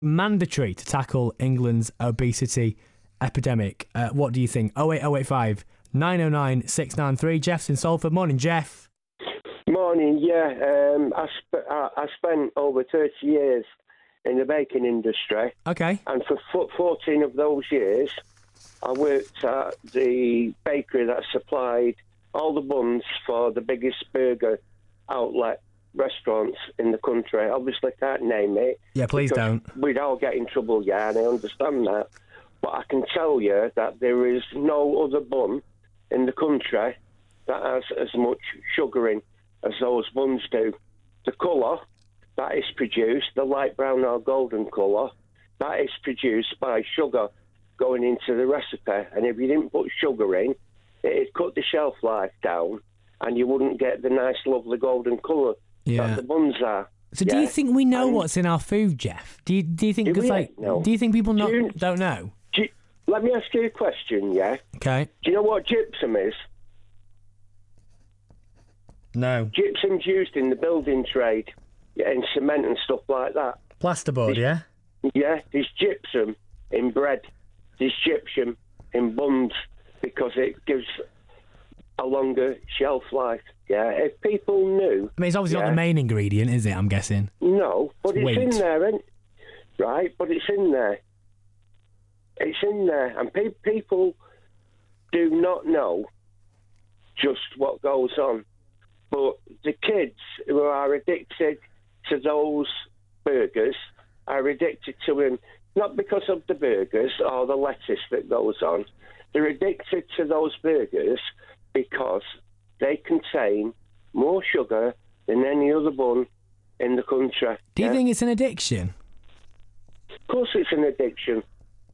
mandatory to tackle England's obesity epidemic. What do you think? 08085 909 693. Jeff's in Salford. Morning, Jeff. Morning, yeah. I spent over 30 years in the baking industry. Okay. And for 14 of those years, I worked at the bakery that supplied all the buns for the biggest burger outlet restaurants in the country. Obviously, can't name it. Yeah, please don't. We'd all get in trouble, yeah, and I understand that. But I can tell you that there is no other bun in the country that has as much sugar in as those buns do. The colour that is produced, the light brown or golden colour, that is produced by sugar going into the recipe. And if you didn't put sugar in, it'd cut the shelf life down and you wouldn't get the nice, lovely golden colour that the buns are. So do you think we know what's in our food, Jeff? Do you think, do you think people don't know? Let me ask you a question, yeah? Okay. Do you know what gypsum is? No. Gypsum's used in the building trade, in cement and stuff like that. Plasterboard, yeah? Yeah, there's gypsum in bread. There's gypsum in buns because it gives a longer shelf life. Yeah, if people knew... I mean, it's obviously not the main ingredient, is it, I'm guessing? No, but it's in there, isn't it? Right, but it's in there. It's in there. And people do not know just what goes on. But the kids who are addicted to those burgers are addicted to them, not because of the burgers or the lettuce that goes on. They're addicted to those burgers because they contain more sugar than any other bun in the country. Do you think it's an addiction? Of course it's an addiction.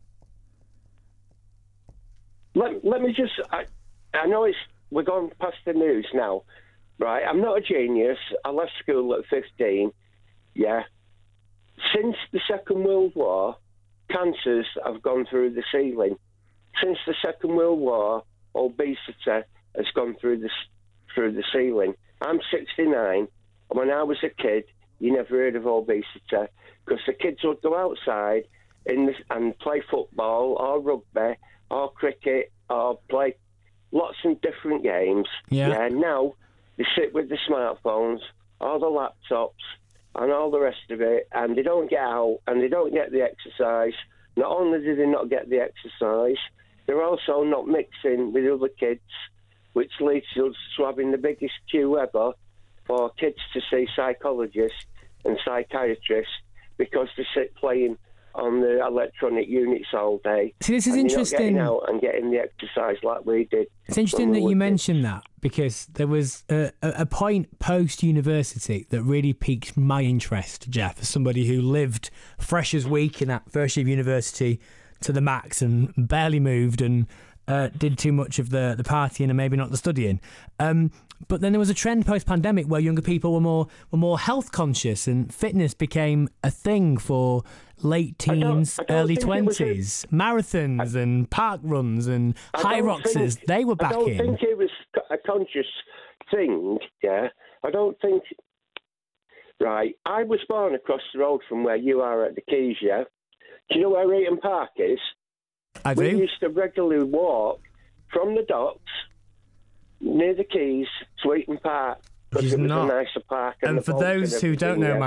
Let me just... I know we're going past the news now, right? I'm not a genius. I left school at 15, yeah. Since the Second World War, cancers have gone through the ceiling. Since the Second World War, obesity has gone through the ceiling. I'm 69, and when I was a kid, you never heard of obesity because the kids would go outside and play football or rugby or cricket or play lots of different games. Yeah. Now they sit with the smartphones or the laptops and all the rest of it, and they don't get out and they don't get the exercise. Not only do they not get the exercise, they're also not mixing with other kids, which leads us to having the biggest queue ever for kids to see psychologists and psychiatrists because they sit playing on the electronic units all day. See, this is interesting. Not getting out and getting the exercise like we did. It's interesting that you mentioned that because there was a point post-university that really piqued my interest, Jeff, as somebody who lived fresh as week in that first year of university to the max and barely moved and did too much of the partying and maybe not the studying. But then there was a trend post-pandemic where younger people were more health conscious and fitness became a thing for late teens, early 20s. Marathons and park runs and high roxers, they were back in. I don't think it was a conscious thing, yeah. I don't think... Right, I was born across the road from where you are at the Keys, yeah? Do you know where Eaton Park is? I do. We used to regularly walk from the docks near the Quays to Eaton Park because it was a nicer park. And for those who don't know,